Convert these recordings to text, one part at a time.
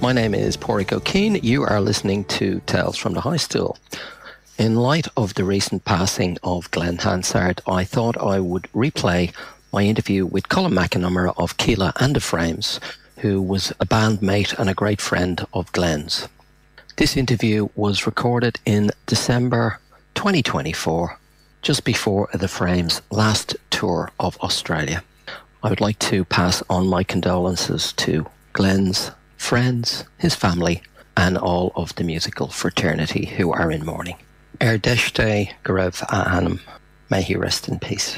My name is Pádraig O'Keefe. You are listening to Tales from the High Stool. In light of the recent passing of Glen Hansard, I thought I would replay my interview with Colin McNamara of Keela and the Frames, who was a bandmate and a great friend of Glen's. This interview was recorded in December 2024, just before the Frames' last tour of Australia. I would like to pass on my condolences to Glen's friends, his family, and all of the musical fraternity who are in mourning. Ardeshte Garev Anam, may he rest in peace.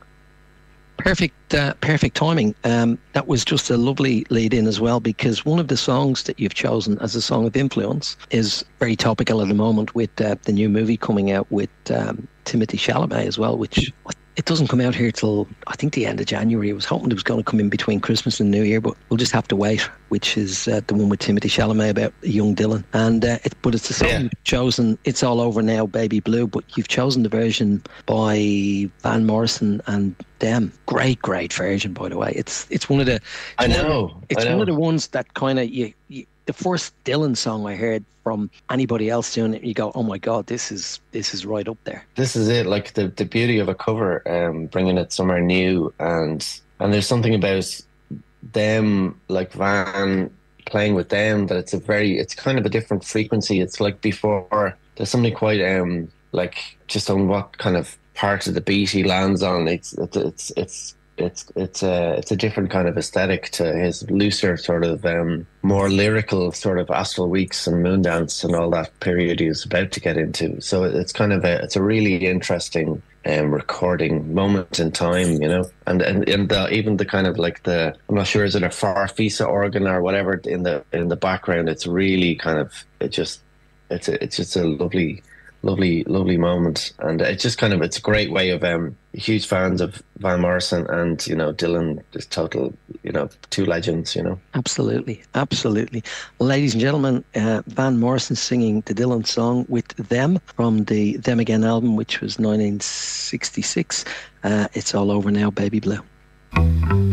Perfect timing. That was just a lovely lead in as well, because one of the songs that you've chosen as a song of influence is very topical at the moment with the new movie coming out with Timothée Chalamet as well, which it doesn't come out here till I think the end of January. I was hoping it was going to come in between Christmas and New Year, but we'll just have to wait, which is the one with Timothée Chalamet about young Dylan. And but it's the song you've chosen, It's All Over Now, Baby Blue, but you've chosen the version by Van Morrison and them. Great version, by the way. It's one of the one of the ones that kind of the first Dylan song I heard from anybody else doing it, you go, oh my God, this is right up there. This is it, like the beauty of a cover, bringing it somewhere new, and there's something about them, like Van playing with them, that it's kind of a different frequency. It's like before, there's something quite like just on what kind of part of the beat he lands on. It's a different kind of aesthetic to his looser sort of more lyrical sort of Astral Weeks and Moondance and all that period he was about to get into. So it's kind of it's a really interesting recording moment in time, you know, and even the kind of like I'm not sure, is it a Farfisa organ or whatever in the background? It's really kind of it's just a lovely moment, and it's just kind of, it's a great way of huge fans of Van Morrison and, you know, Dylan, just total, you know, two legends, you know. Absolutely Well, ladies and gentlemen, Van Morrison singing the Dylan song with Them from the Them Again album, which was 1966. It's All Over Now, Baby Blue.